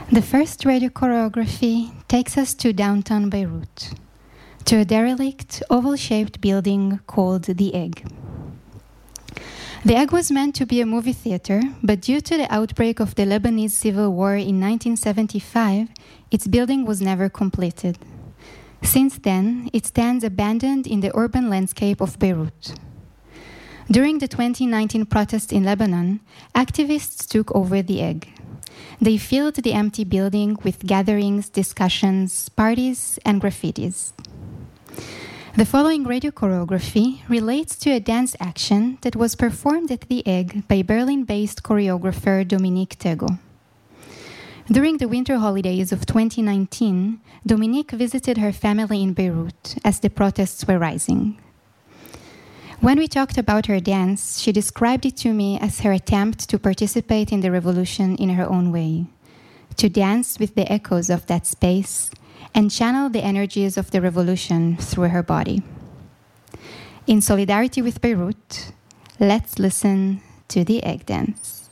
The first radio choreography takes us to downtown Beirut, to a derelict, oval-shaped building called The Egg. The Egg was meant to be a movie theater, but due to the outbreak of the Lebanese Civil War in 1975, its building was never completed. Since then, it stands abandoned in the urban landscape of Beirut. During the 2019 protests in Lebanon, activists took over The Egg. They filled the empty building with gatherings, discussions, parties, and graffitis. The following radio choreography relates to a dance action that was performed at The Egg by Berlin-based choreographer Dominique Tego. During the winter holidays of 2019, Dominique visited her family in Beirut as the protests were rising. When we talked about her dance, she described it to me as her attempt to participate in the revolution in her own way, to dance with the echoes of that space and channel the energies of the revolution through her body. In solidarity with Beirut, let's listen to The Egg Dance.